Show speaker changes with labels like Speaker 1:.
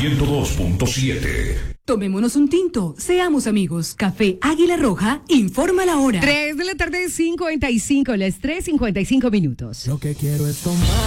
Speaker 1: 102.7.
Speaker 2: Tomémonos un tinto, seamos amigos. Café Águila Roja informa la hora.
Speaker 3: 3 de la tarde, 55, las 3:55 minutos.
Speaker 4: Lo que quiero es tomar.